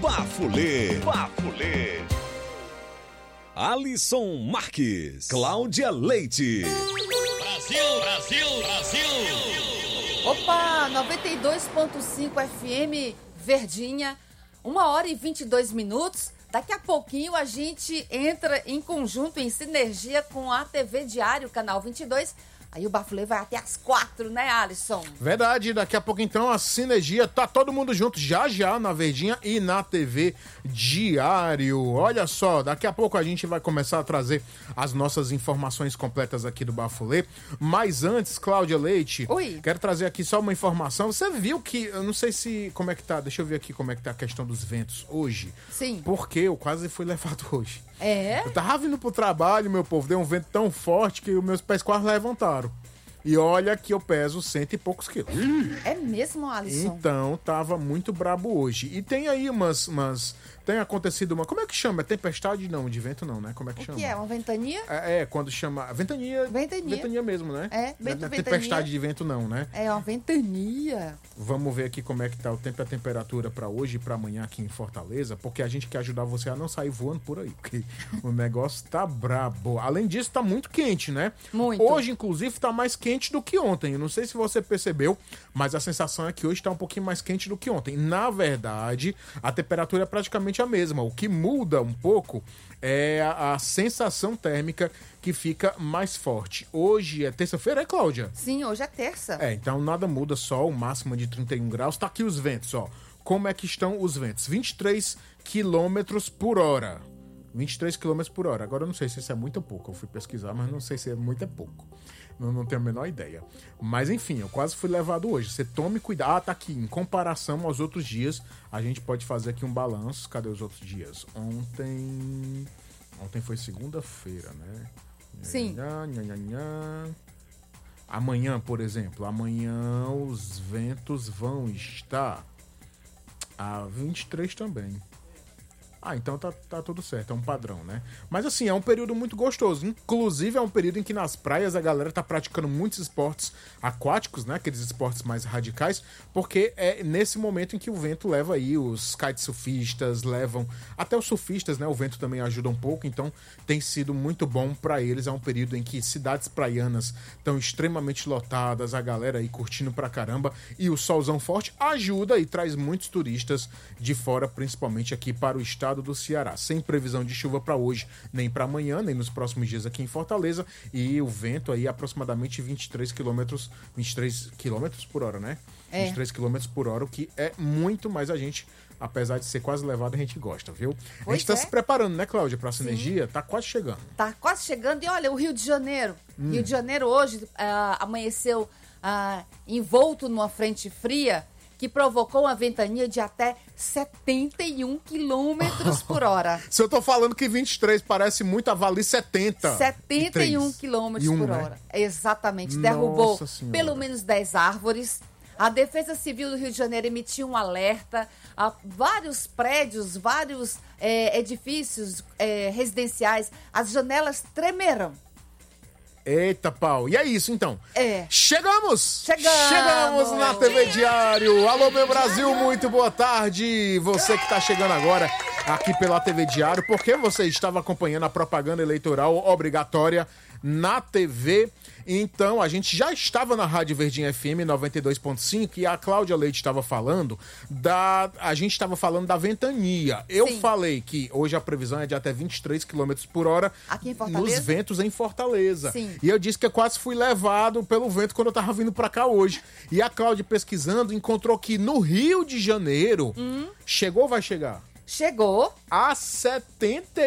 Bafulê. Alisson Marques, Cláudia Leite. Brasil! Opa, 92.5 FM Verdinha, 1h22. Daqui a pouquinho a gente entra em conjunto, em sinergia com a TV Diário, Canal 22. Aí o Bafulê vai até às 4, né, Alisson? Verdade, daqui a pouco então a sinergia, tá todo mundo junto já na Verdinha e na TV Diário. Olha só, daqui a pouco a gente vai começar a trazer as nossas informações completas aqui do Bafulê. Mas antes, Cláudia Leite, Oi. Quero trazer aqui só uma informação. Você viu que, eu não sei se, como é que tá, deixa eu ver aqui como é que tá a questão dos ventos hoje. Sim. Porque eu quase fui levado hoje. É? Eu tava vindo pro trabalho, meu povo, deu um vento tão forte que os meus pés quase levantaram. E olha que eu peso 100 e poucos quilos. É mesmo, Alisson? Então, tava muito brabo hoje. E tem aí tem acontecido uma... Como é que chama? É tempestade? Não, de vento não, né? Como é que O chama? que é? Uma ventania? Quando chama... Ventania. Ventania. Ventania mesmo, né? É, Não é ventania. tempestade de vento não, né? É uma ventania. Vamos ver aqui como é que tá o tempo e a temperatura pra hoje e pra amanhã aqui em Fortaleza, porque a gente quer ajudar você a não sair voando por aí, porque o negócio tá brabo. Além disso, tá muito quente, né? Muito. Hoje, inclusive, tá mais quente do que ontem. Eu não sei se você percebeu, mas a sensação é que hoje tá um pouquinho mais quente do que ontem. Na verdade, a temperatura é praticamente a mesma. O que muda um pouco é a sensação térmica que fica mais forte. Hoje é terça-feira, é, Cláudia? Sim, hoje é terça. Então nada muda, sol, máxima de 31 graus. Tá aqui os ventos, ó. Como é que estão os ventos? 23 quilômetros por hora. 23 quilômetros por hora. Agora eu não sei se isso é muito ou pouco. Eu fui pesquisar, mas não sei se é muito ou pouco. Não tenho a menor ideia. Mas enfim, eu quase fui levado hoje. Você tome cuidado. Tá aqui. Em comparação aos outros dias, a gente pode fazer aqui um balanço. Cadê os outros dias? Ontem foi segunda-feira, né? Sim. Amanhã, por exemplo. Amanhã os ventos vão estar a 23 também. Então tá tudo certo, é um padrão, né? Mas assim, é um período muito gostoso. Inclusive é um período em que nas praias a galera tá praticando muitos esportes aquáticos, né? Aqueles esportes mais radicais, porque é nesse momento em que o vento leva aí os kitesurfistas, levam até os surfistas, né? O vento também ajuda um pouco, então tem sido muito bom pra eles. É um período em que cidades praianas estão extremamente lotadas, a galera aí curtindo pra caramba, e o solzão forte ajuda e traz muitos turistas de fora, principalmente aqui para o estado do Ceará, sem previsão de chuva para hoje, nem para amanhã, nem nos próximos dias aqui em Fortaleza, e o vento aí aproximadamente 23 quilômetros por hora, né? 23 quilômetros por hora, o que é muito, mas a gente, apesar de ser quase levado, a gente gosta, viu? A gente tá se preparando, né, Cláudia, pra sinergia? Tá quase chegando. Tá quase chegando. E olha, o Rio de Janeiro. Rio de Janeiro hoje amanheceu envolto numa frente fria, que provocou uma ventania de até 71 quilômetros por hora. Se eu tô falando que 23 parece muito, avalie 70. 71 quilômetros por hora. Exatamente. Derrubou pelo menos 10 árvores. A Defesa Civil do Rio de Janeiro emitiu um alerta a vários prédios, vários edifícios residenciais. As janelas tremeram. Eita, pau. E é isso, então. Chegamos na Chegamos TV Diário. Alô, meu Brasil, muito boa tarde. Você que tá chegando agora aqui pela TV Diário, porque você estava acompanhando a propaganda eleitoral obrigatória na TV. Então, a gente já estava na Rádio Verdinha FM 92.5 e a Cláudia Leite estava falando a gente estava falando da ventania. Eu falei que hoje a previsão é de até 23 km por hora aqui em Fortaleza? Nos ventos em Fortaleza. Sim. E eu disse que eu quase fui levado pelo vento quando eu tava vindo pra cá hoje. E a Cláudia, pesquisando, encontrou que no Rio de Janeiro chegou ou vai chegar? Chegou A 70